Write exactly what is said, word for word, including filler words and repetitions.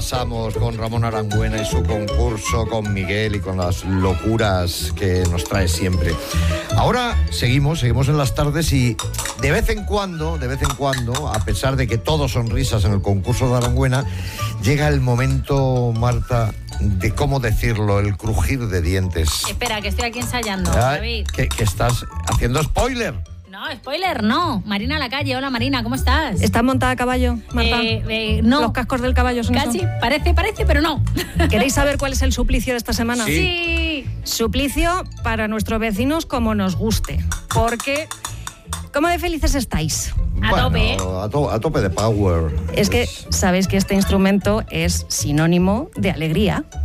pasamos con Ramón Arangüena y su concurso, con Miguel y con las locuras que nos trae siempre. Ahora seguimos, seguimos en las tardes y de vez en cuando, de vez en cuando, a pesar de que todo son risas en el concurso de Arangüena, llega el momento, Marta, de cómo decirlo, el crujir de dientes. Espera, que estoy aquí ensayando, Ah, David. que, que estás haciendo spoiler. No, spoiler, no. Marina Lacalle, hola Marina, ¿cómo estás? ¿Estás montada a caballo, Marta? Eh, eh, no. ¿Los cascos del caballo son Casi, eso? parece, parece, pero no. ¿Queréis saber cuál es el suplicio de esta semana? Sí. Sí. Suplicio para nuestros vecinos como nos guste. Porque, ¿cómo de felices estáis? A Bueno, tope. a, to- a tope de power. Es que sabéis que este instrumento es sinónimo de alegría.